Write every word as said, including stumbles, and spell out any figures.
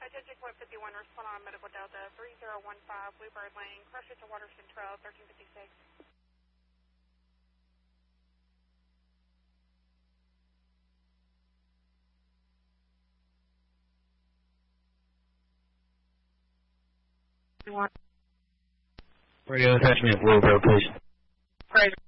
ten six point five one, respond on Medical Delta three zero one five, Bluebird Lane, Crusher to Waterston Trail, thirteen fifty-six. Radio attachment, Bluebird, please. Great.